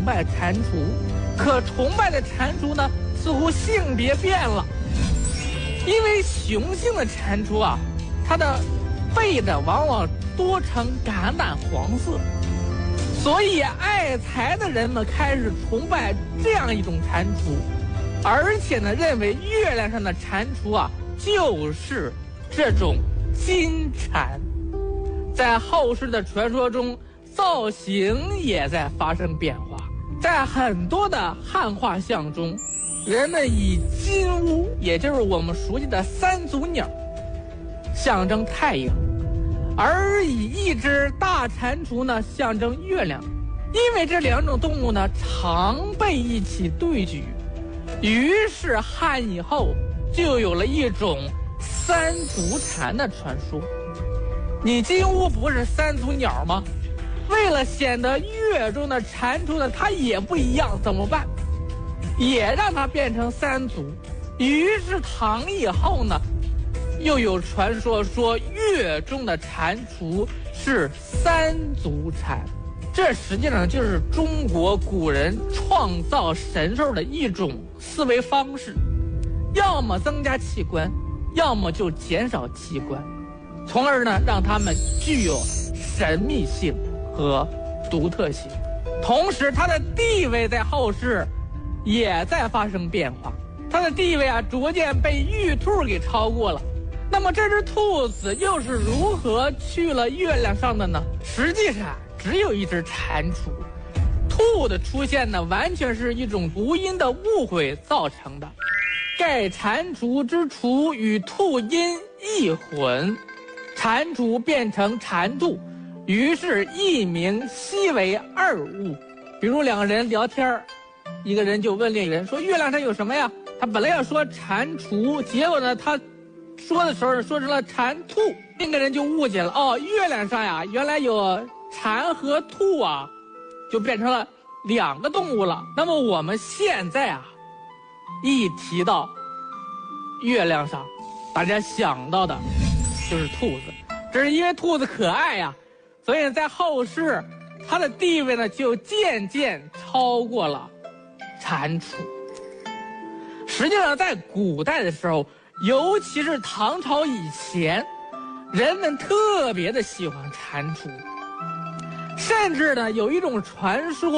拜蟾蜍，可崇拜的蟾蜍呢，似乎性别变了。因为雄性的蟾蜍啊，它的背呢往往多呈橄榄黄色，所以爱财的人们开始崇拜这样一种蟾蜍，而且呢认为月亮上的蟾蜍啊就是这种金蟾。在后世的传说中，造型也在发生变化，在很多的汉画像中，人们以金乌，也就是我们熟悉的三足鸟，象征太阳，而以一只大蟾蜍呢象征月亮。因为这两种动物呢常被一起对举，于是汉以后就有了一种三足蟾的传说。你金乌不是三足鸟吗？为了显得月中的蟾蜍呢它也不一样，怎么办？也让它变成三足。于是唐以后呢，又有传说说月中的蟾蜍是三足蟾。这实际上就是中国古人创造神兽的一种思维方式，要么增加器官，要么就减少器官，从而呢让它们具有神秘性和独特性。同时它的地位在后世也在发生变化，它的地位啊逐渐被玉兔给超过了。那么这只兔子又是如何去了月亮上的呢？实际上只有一只蟾蜍，兔的出现呢完全是一种读音的误会造成的。盖蟾蜍之雏与兔音一混，蟾蜍变成蟾兔，于是一名悉为二物。比如两个人聊天，一个人就问另一个人说月亮上有什么呀？他本来要说蟾蜍，结果呢他说的时候说成了蟾兔，另一个人就误解了，哦，月亮上呀原来有蟾和兔啊，就变成了两个动物了。那么我们现在啊一提到月亮上，大家想到的就是兔子，这是因为兔子可爱呀，所以在后世它的地位呢就渐渐超过了蟾蜍。实际上在古代的时候，尤其是唐朝以前，人们特别的喜欢蟾蜍，甚至呢有一种传说